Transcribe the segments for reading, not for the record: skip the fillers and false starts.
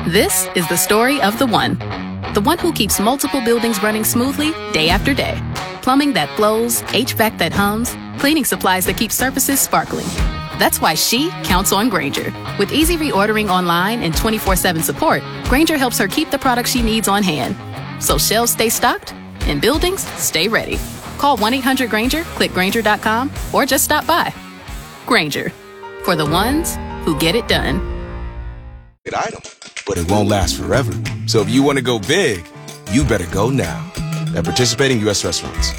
This is the story of the one who keeps multiple buildings running smoothly day after day. Plumbing that flows, HVAC that hums, cleaning supplies that keep surfaces sparkling. That's why she counts on Grainger. With easy reordering online and 24/7 support, Grainger helps her keep the products she needs on hand. So shelves stay stocked and buildings stay ready. Call 1-800-GRAINGER, click Grainger.com, or just stop by. Grainger, for the ones who get it done. Item, but it won't last forever. So if you want to go big, you better go now. At participating U.S. restaurants.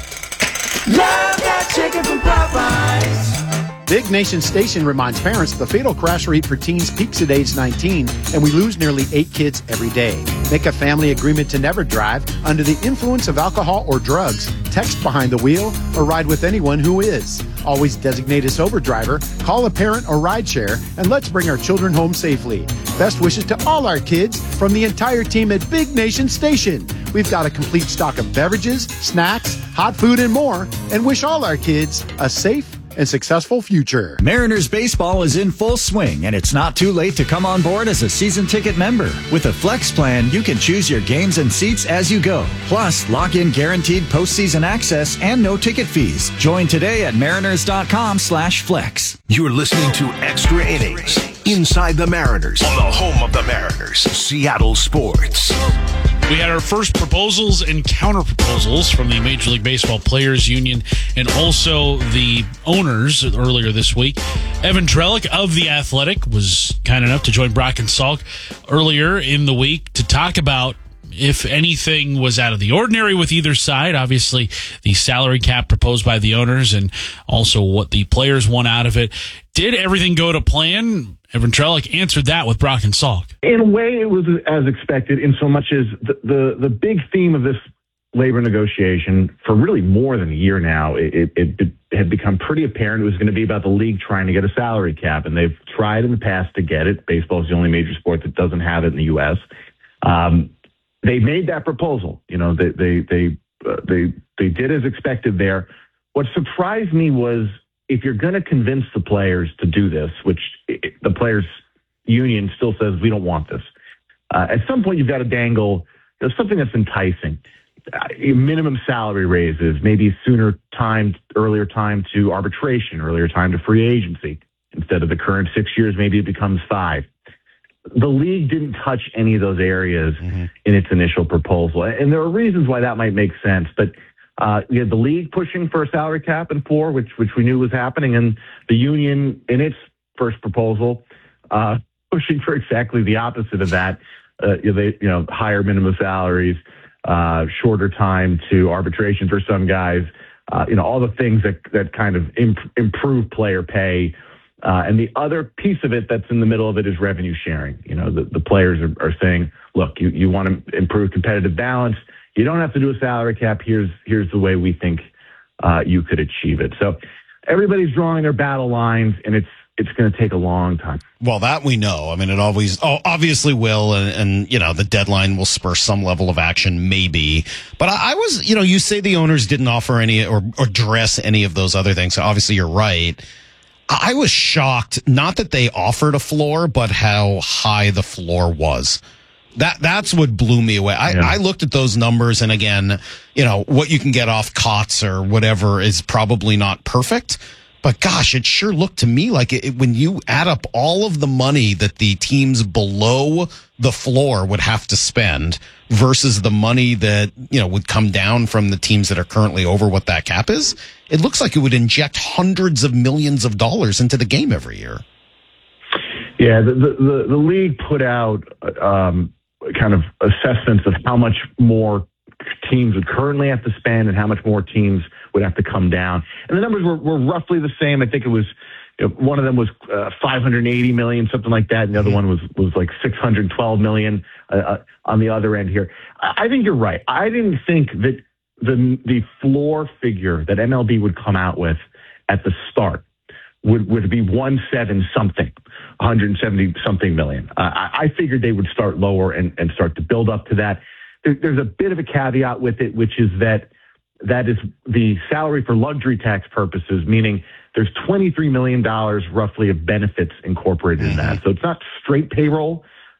Love that chicken from Popeyes. Big Nation Station reminds parents the fatal crash rate for teens peaks at age 19, and we lose nearly 8 kids every day. Make a family agreement to never drive under the influence of alcohol or drugs, text behind the wheel, or ride with anyone who is. Always designate a sober driver, call a parent or rideshare, and let's bring our children home safely. Best wishes to all our kids from the entire team at Big Nation Station. We've got a complete stock of beverages, snacks, hot food, and more, and wish all our kids a safe and successful future. Mariners baseball is in full swing, and it's not too late to come on board as a season ticket member. With a Flex plan, you can choose your games and seats as you go. Plus, lock in guaranteed postseason access and no ticket fees. Join today at mariners.com/flex. You're listening to Extra Innings Inside the Mariners on the home of the Mariners, Seattle Sports. We had our first proposals and counter proposals from the Major League Baseball Players Union and also the owners earlier this week. Evan Drellich of The Athletic was kind enough to join Brock and Salk earlier in the week to talk about if anything was out of the ordinary with either side. Obviously, the salary cap proposed by the owners and also what the players want out of it. Did everything go to plan? Evan Drellich answered that with Brock and Salk. In a way, it was as expected, in so much as the big theme of this labor negotiation for really more than a year now, it had become pretty apparent it was going to be about the league trying to get a salary cap, and they've tried in the past to get it. Baseball is the only major sport that doesn't have it in the U.S. They made that proposal. You know, they did as expected there. What surprised me was, if you're going to convince the players to do this, which the players union still says we don't want this, at some point you've got to dangle something that's enticing. Minimum salary raises, maybe earlier time to arbitration, earlier time to free agency. Instead of the current 6 years, maybe it becomes 5. The league didn't touch any of those areas in its initial proposal. And there are reasons why that might make sense, but you had the league pushing for a salary cap and floor, which we knew was happening, and the union in its first proposal pushing for exactly the opposite of that. Higher minimum salaries, shorter time to arbitration for some guys, all the things that kind of improve player pay. And the other piece of it that's in the middle of it is revenue sharing. You know, the players are saying, look, you want to improve competitive balance. You don't have to do a salary cap. Here's the way we think you could achieve it. So everybody's drawing their battle lines, and it's going to take a long time. Well, that we know. I mean, it obviously will, and the deadline will spur some level of action, maybe. But I was, you say the owners didn't offer any or address any of those other things. So obviously, you're right. I was shocked, not that they offered a floor, but how high the floor was. That's what blew me away. I looked at those numbers, and again, what you can get off COTS or whatever is probably not perfect. But gosh, it sure looked to me like when you add up all of the money that the teams below the floor would have to spend versus the money that, would come down from the teams that are currently over what that cap is, it looks like it would inject hundreds of millions of dollars into the game every year. Yeah, the league put out kind of assessments of how much more teams would currently have to spend and how much more teams would have to come down. And the numbers were roughly the same. I think it was, one of them was $580 million, something like that. And the other one was like $612 million on the other end here. I think you're right. I didn't think that the floor figure that MLB would come out with at the start would be 170 something million. I figured they would start lower and start to build up to that. There's a bit of a caveat with it, which is that is the salary for luxury tax purposes, meaning there's $23 million roughly of benefits incorporated in that. So it's not straight payroll.